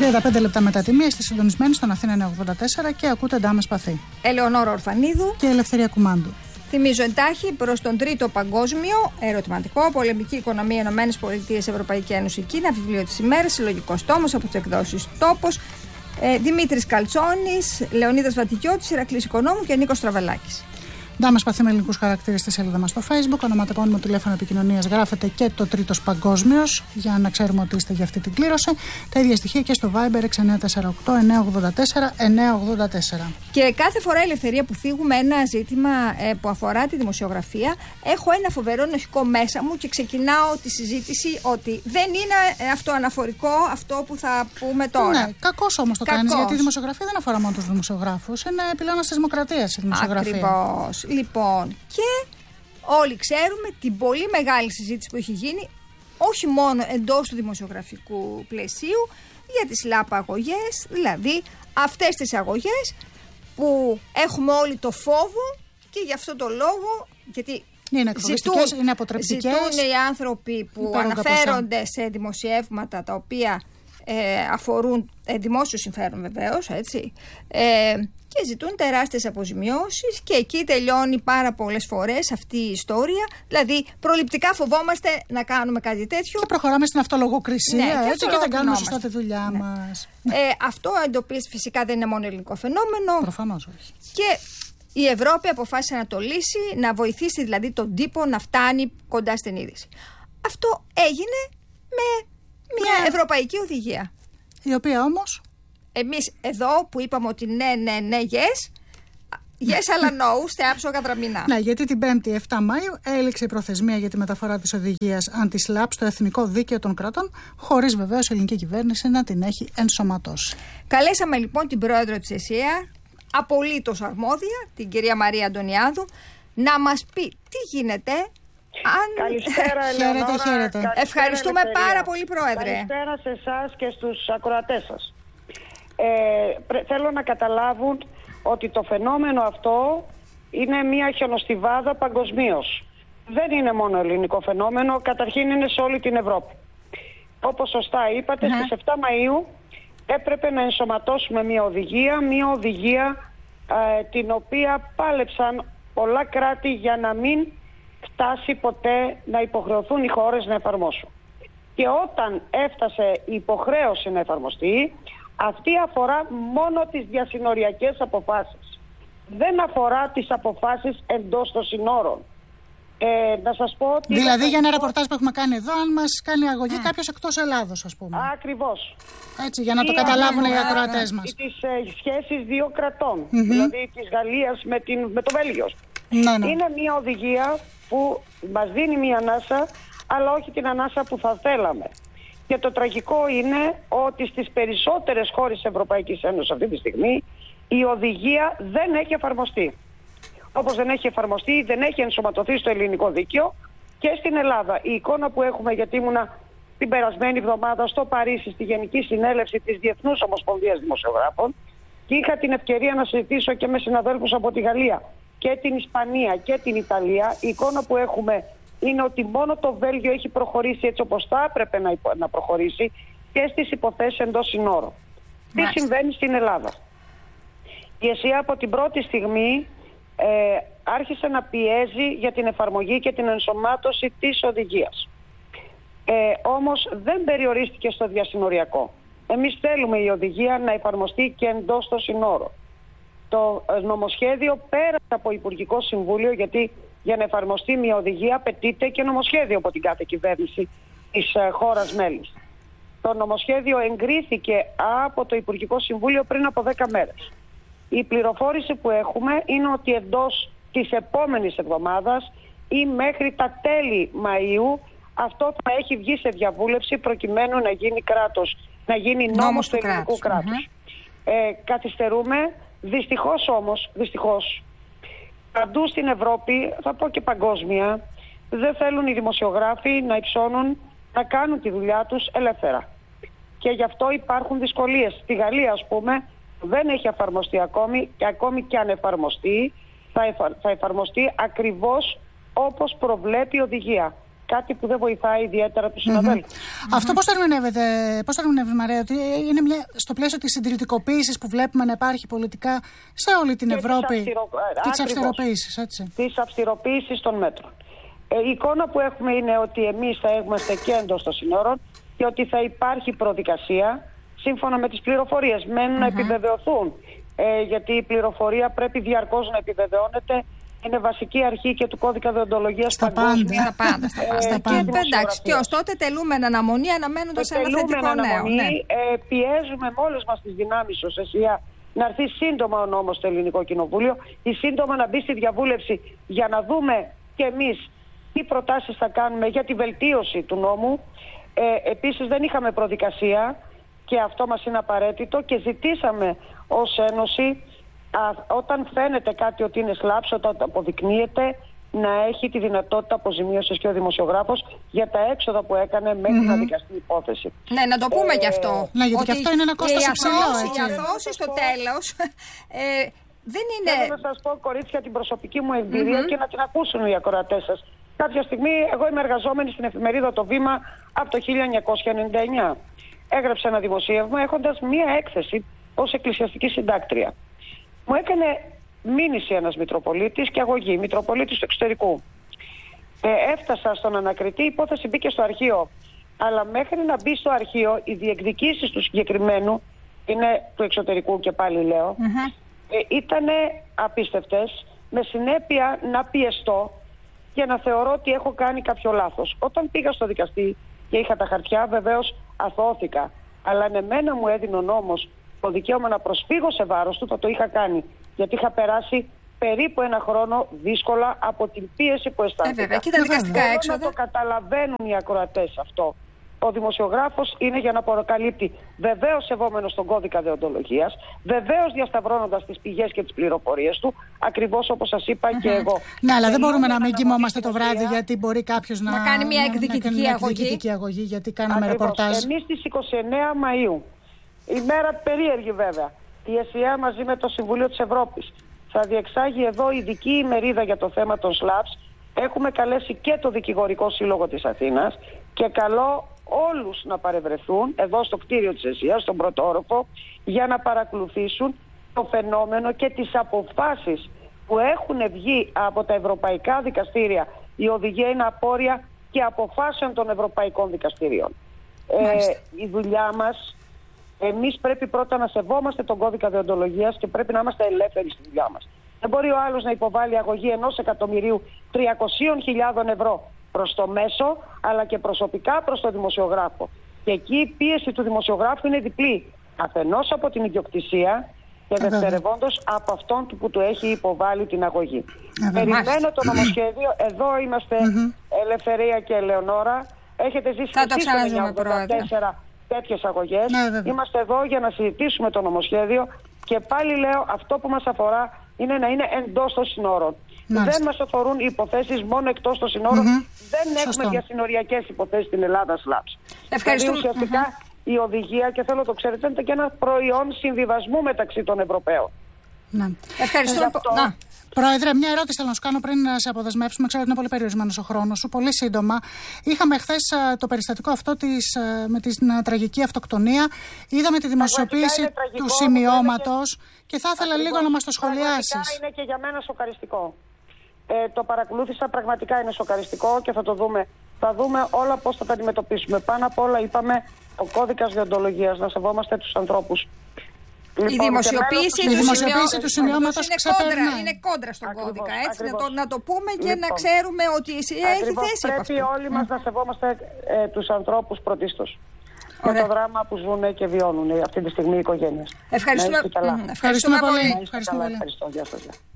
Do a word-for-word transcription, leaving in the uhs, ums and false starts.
τριάντα πέντε λεπτά μετά τη μία, είστε συντονισμένοι στον Αθήνα εννιακόσια ογδόντα τέσσερα και ακούτε Ντάμε Σπαθή. Ελεονόρα Ορφανίδου και Ελευθερία Κουμάντου. Θυμίζω εντάχει προς τον Τρίτο Παγκόσμιο ερωτηματικό Πολεμική Οικονομία Ηνωμένες Πολιτείες Ευρωπαϊκή Ένωση Κίνα, βιβλίο της ημέρας, συλλογικός τόμος από τις εκδόσεις Τόπος. Ε, Δημήτρης Καλτσόνης, Λεωνίδας Βατικιώτης, Ηρακλής Οικονόμου και Νίκος Τραβελάκης. Ντάμε Σπαθή με ελληνικούς χαρακτήρες στη σελίδα μας στο Facebook. Ονοματεπώνυμο τηλέφωνο επικοινωνίας γράφετε και το Τρίτος Παγκόσμιος για να ξέρουμε ότι είστε για αυτή την κλήρωση. Τα ίδια στοιχεία και στο Viber έξι εννιά τέσσερα οκτώ εννιά ογδόντα τέσσερα εννιά ογδόντα τέσσερα. Και κάθε φορά, Ελευθερία, που θίγουμε ένα ζήτημα ε, που αφορά τη δημοσιογραφία, έχω ένα φοβερό νοχικό μέσα μου και ξεκινάω τη συζήτηση ότι δεν είναι αυτοαναφορικό αυτό που θα πούμε τώρα. Ναι, κακώς όμως το κάνεις, γιατί η δημοσιογραφία δεν αφορά μόνο τους δημοσιογράφους. Είναι πυλώνας της δημοκρατίας η δημοσιογραφία. Ακριβώς. Λοιπόν, και όλοι ξέρουμε την πολύ μεγάλη συζήτηση που έχει γίνει, όχι μόνο εντός του δημοσιογραφικού πλαισίου, για τις ΛΑΠ αγωγές, δηλαδή αυτές τις αγωγές που έχουμε όλοι το φόβο και γι' αυτό το λόγο, γιατί είναι εκφοβιστικές, είναι αποτρεπτικές, ζητούν οι άνθρωποι που αναφέρονται σε δημοσιεύματα τα οποία ε, αφορούν ε, δημόσιο συμφέρον βεβαίως, έτσι, ε, και ζητούν τεράστιες αποζημιώσεις και εκεί τελειώνει πάρα πολλές φορές αυτή η ιστορία. Δηλαδή προληπτικά φοβόμαστε να κάνουμε κάτι τέτοιο και προχωράμε στην αυτολογοκρισία, ναι, έτσι, και δεν κάνουμε σωστά τη δουλειά ναι. μας. Ε, αυτό εντοπίζει, φυσικά δεν είναι μόνο ελληνικό φαινόμενο. Προφανώς όχι. Και η Ευρώπη αποφάσισε να το λύσει, να βοηθήσει δηλαδή τον τύπο να φτάνει κοντά στην είδηση. Αυτό έγινε με μια ναι. ευρωπαϊκή οδηγία. Η οποία όμως εμείς εδώ που είπαμε ότι ναι, ναι, ναι, yes, yes, αλλά no, στε άψογα δραμινά. Ναι, γιατί την πέμπτη εφτά Μαΐου έληξε η προθεσμία για τη μεταφορά της οδηγίας αντι-σλαπ στο εθνικό δίκαιο των κρατών, χωρίς βεβαίως η ελληνική κυβέρνηση να την έχει ενσωματώσει. Καλέσαμε λοιπόν την πρόεδρο της ΕΣΥΑ, απολύτως αρμόδια, την κυρία Μαρία Αντωνιάδου, να μας πει τι γίνεται. Αν... Καλησπέρα, Ελεονόρα. Χαίρετε, χαίρετε. Ευχαριστούμε Ευχαριστούμε πάρα πολύ, Πρόεδρε. Καλησπέρα σε εσάς και στους ακροατές σας. Ε, θέλω να καταλάβουν ότι το φαινόμενο αυτό είναι μια χιονοστιβάδα παγκοσμίως. Δεν είναι μόνο ελληνικό φαινόμενο, καταρχήν είναι σε όλη την Ευρώπη. Όπως σωστά είπατε, mm-hmm. στις εφτά Μαΐου έπρεπε να ενσωματώσουμε μια οδηγία, μια οδηγία ε, την οποία πάλεψαν πολλά κράτη για να μην φτάσει ποτέ να υποχρεωθούν οι χώρες να εφαρμόσουν. Και όταν έφτασε η υποχρέωση να εφαρμοστεί, αυτή αφορά μόνο τις διασυνοριακές αποφάσεις. Δεν αφορά τις αποφάσεις εντός των συνόρων. Ε, να σας πω ότι δηλαδή για ένα ρεπορτάζ που έχουμε κάνει εδώ, αν μας κάνει αγωγή mm. κάποιος εκτός Ελλάδος, ας πούμε. Ακριβώς. Έτσι, για να ή το καταλάβουν οι ακροατές μας. Ή τις ε, σχέσεις δύο κρατών, mm-hmm. δηλαδή της Γαλλίας με, την, με το Βέλγιο. Ναι, ναι. Είναι μια οδηγία που μας δίνει μια ανάσα, αλλά όχι την ανάσα που θα θέλαμε. Και το τραγικό είναι ότι στις περισσότερες χώρες της Ευρωπαϊκής Ένωσης αυτή τη στιγμή η οδηγία δεν έχει εφαρμοστεί. Όπως δεν έχει εφαρμοστεί, δεν έχει ενσωματωθεί στο ελληνικό δίκαιο και στην Ελλάδα. Η εικόνα που έχουμε, γιατί ήμουνα την περασμένη εβδομάδα στο Παρίσι στη Γενική Συνέλευση της Διεθνούς Ομοσπονδίας Δημοσιογράφων και είχα την ευκαιρία να συζητήσω και με συναδέλφους από τη Γαλλία και την Ισπανία και την Ιταλία, η εικόνα που έχουμε είναι ότι μόνο το Βέλγιο έχει προχωρήσει έτσι όπως θα έπρεπε να, υπο... να προχωρήσει και στις υποθέσεις εντός συνόρων. Τι συμβαίνει στην Ελλάδα? Η ΕΣΥΑ από την πρώτη στιγμή ε, άρχισε να πιέζει για την εφαρμογή και την ενσωμάτωση της οδηγίας. Ε, όμως δεν περιορίστηκε στο διασυνοριακό. Εμείς θέλουμε η οδηγία να εφαρμοστεί και εντός των συνόρων. Το νομοσχέδιο πέρασε από Υπουργικό Συμβούλιο, γιατί για να εφαρμοστεί μια οδηγία απαιτείται και νομοσχέδιο από την κάθε κυβέρνηση της χώρας μέλης. Το νομοσχέδιο εγκρίθηκε από το Υπουργικό Συμβούλιο πριν από δέκα μέρες. Η πληροφόρηση που έχουμε είναι ότι εντός της επόμενης εβδομάδας ή μέχρι τα τέλη Μαΐου αυτό θα έχει βγει σε διαβούλευση προκειμένου να γίνει κράτος, να γίνει νόμος, νόμος του ελληνικού κράτους. κράτους. Mm-hmm. Ε, καθυστερούμε, δυστυχώς όμως, δυστυχώς, παντού στην Ευρώπη, θα πω και παγκόσμια, δεν θέλουν οι δημοσιογράφοι να υψώνουν, να κάνουν τη δουλειά τους ελεύθερα. Και γι' αυτό υπάρχουν δυσκολίες. Στη Γαλλία, ας πούμε, δεν έχει εφαρμοστεί ακόμη και ακόμη και αν εφαρμοστεί, θα, εφα... θα εφαρμοστεί ακριβώς όπως προβλέπει η οδηγία. κάτι που δεν βοηθάει ιδιαίτερα τους συναδέλφους. Mm-hmm. Mm-hmm. Αυτό πώς το ερμηνεύετε, πώς το ερμηνεύεις, Μαρία, ότι είναι μια, στο πλαίσιο της συντηρητικοποίησης που βλέπουμε να υπάρχει πολιτικά σε όλη την και Ευρώπη της αυστηρο... και της αυστηροποίησης, έτσι. Της αυστηροποίησης των μέτρων. Ε, η εικόνα που έχουμε είναι ότι εμείς θα είμαστε και εντός των συνόρων και ότι θα υπάρχει προδικασία σύμφωνα με τις πληροφορίες. Μένουν mm-hmm. να επιβεβαιωθούν, ε, γιατί η πληροφορία πρέπει διαρκώς να επιβεβαιώνεται. Είναι βασική αρχή και του κώδικα δεοντολογίας παγκόσμια. Στα πάντα. Στα πάντα. Στα πάντα. Και εντάξει, και ως τότε τελούμε αναμονή αναμένοντας ένα θετικό νέο. Ναι. Ε, πιέζουμε με όλες μας τις δυνάμεις ως ΕΣΥΑ να έρθει σύντομα ο νόμος στο Ελληνικό Κοινοβούλιο ή σύντομα να μπει στη διαβούλευση για να δούμε και εμείς τι προτάσεις θα κάνουμε για τη βελτίωση του νόμου. Ε, επίσης δεν είχαμε προδικασία και αυτό μας είναι απαραίτητο και ζητήσαμε ως Ένωση α, όταν φαίνεται κάτι ότι είναι σλάψ, όταν αποδεικνύεται, να έχει τη δυνατότητα αποζημίωσης και ο δημοσιογράφος για τα έξοδα που έκανε μέχρι mm-hmm. να δικαστεί η υπόθεση. Ναι, να το πούμε ε, κι αυτό. Ναι, γιατί ότι αυτό είναι ένα κόστος υψηλό. Η αθώωση στο τέλος ε, δεν είναι... Θέλω να σας πω, κορίτσια, την προσωπική μου εμπειρία mm-hmm. και να την ακούσουν οι ακροατές σας. Κάποια στιγμή εγώ είμαι εργαζόμενη στην εφημερίδα Το Βήμα από το χίλια εννιακόσια ενενήντα εννιά. Έγραψα ένα δημοσίευμα έχοντας μία έκθεση ως εκκλησιαστική συντάκτρια. Μου έκανε μήνυση ένας Μητροπολίτης και αγωγή, Μητροπολίτης του εξωτερικού. Ε, έφτασα στον ανακριτή, η υπόθεση μπήκε στο αρχείο. Αλλά μέχρι να μπει στο αρχείο, οι διεκδικήσεις του συγκεκριμένου, είναι του εξωτερικού και πάλι λέω, mm-hmm. ε, ήταν απίστευτες, με συνέπεια να πιεστώ και να θεωρώ ότι έχω κάνει κάποιο λάθος. Όταν πήγα στο δικαστή και είχα τα χαρτιά, βεβαίως αθώθηκα. Αλλά εμένα μου έδινε ο νόμος το δικαίωμα να προσφύγω σε βάρος του, θα το είχα κάνει. Γιατί είχα περάσει περίπου ένα χρόνο δύσκολα από την πίεση που αισθάνθηκα. Ε, βέβαια, και τα δικαστικά έξοδα. Να το καταλαβαίνουν οι ακροατές αυτό. Ο δημοσιογράφος είναι για να προκαλύπτει, βεβαίως σεβόμενος τον κώδικα δεοντολογίας, βεβαίως διασταυρώνοντας τις πηγές και τις πληροφορίες του, ακριβώς όπως σας είπα mm-hmm. και εγώ. Ναι, αλλά δεν μπορούμε να μην κοιμόμαστε το βράδυ, γιατί μπορεί κάποιος να, να κάνει μια εκδικητική, να, αγωγή. εκδικητική αγωγή. Γιατί κάναμε ρεπορτάζ. Εμείς στις είκοσι εννέα Μαΐου, η μέρα περίεργη βέβαια, η ΕΣΥΑ μαζί με το Συμβουλίο της Ευρώπης θα διεξάγει εδώ ειδική ημερίδα για το θέμα των σλάψ. Έχουμε καλέσει και το Δικηγορικό Σύλλογο της Αθήνας και καλώ όλους να παρευρεθούν εδώ στο κτίριο της ΕΣΥΑ, στον πρώτο όροφο, για να παρακολουθήσουν το φαινόμενο και τις αποφάσεις που έχουν βγει από τα ευρωπαϊκά δικαστήρια. Η οδηγία είναι απόρρια και αποφάσεων των ευρωπαϊκών δικαστηρίων. Ε, η δουλειά μας, εμείς πρέπει πρώτα να σεβόμαστε τον κώδικα δεοντολογίας και πρέπει να είμαστε ελεύθεροι στη δουλειά μας. Δεν μπορεί ο άλλος να υποβάλει αγωγή ενός εκατομμυρίου τριακόσιες χιλιάδες ευρώ προς το μέσο, αλλά και προσωπικά προς τον δημοσιογράφο. Και εκεί η πίεση του δημοσιογράφου είναι διπλή. Αφενός από την ιδιοκτησία και δευτερευόντως από αυτόν που του έχει υποβάλει την αγωγή. Περιμένω το νομοσχέδιο. Εδώ είμαστε mm-hmm. Ελευθερία και Ελεονόρα. Έχετε ζήσει θα το ξαναζούμε, Πρόεδρε. Τέτοιες αγωγές. Ναι, είμαστε εδώ για να συζητήσουμε το νομοσχέδιο και πάλι λέω αυτό που μας αφορά είναι να είναι εντός των συνόρων. Μάλιστα. Δεν μας αφορούν οι υποθέσεις μόνο εκτός των συνόρων. Mm-hmm. Δεν Σωστό. Έχουμε διασυνοριακές υποθέσεις στην Ελλάδα σλάψ. Ευχαριστούμε. Δηλαδή ουσιαστικά mm-hmm. η οδηγία, και θέλω να το ξέρετε, είναι και ένα προϊόν συμβιβασμού μεταξύ των Ευρωπαίων. Ναι. Ευχαριστούμε. Να. Πρόεδρε, μια ερώτηση θέλω να σου κάνω πριν να σε αποδεσμεύσουμε. Ξέρω ότι είναι πολύ περιορισμένος ο χρόνος σου. Πολύ σύντομα. Είχαμε χθες το περιστατικό αυτό της, με την τραγική αυτοκτονία. Είδαμε τη δημοσιοποίηση του σημειώματος και θα ήθελα λίγο να μας το σχολιάσεις. Πραγματικά είναι και για μένα σοκαριστικό. Ε, το παρακολούθησα, πραγματικά είναι σοκαριστικό και θα το δούμε. Θα δούμε όλα πώς θα τα αντιμετωπίσουμε. Πάνω απ' όλα είπαμε ο κώδικας δεοντολογίας, να σεβόμαστε τους ανθρώπους. Λοιπόν, η δημοσιοποίηση, η δημοσιοποίηση του σημειώματος είναι κόντρα, είναι κόντρα στον ακριβώς, κώδικα. Έτσι, να το, να το πούμε και λοιπόν, να ξέρουμε ότι εσύ έχει θέση πρέπει από αυτό. Πρέπει όλοι μας mm. να σεβόμαστε ε, τους ανθρώπους πρωτίστως. Και το δράμα που ζουν και βιώνουν αυτή τη στιγμή οι οικογένειες. Ευχαριστούμε, ευχαριστούμε, ευχαριστούμε πολύ. Ευχαριστούμε πολύ. Ευχαριστώ. Γεια σας.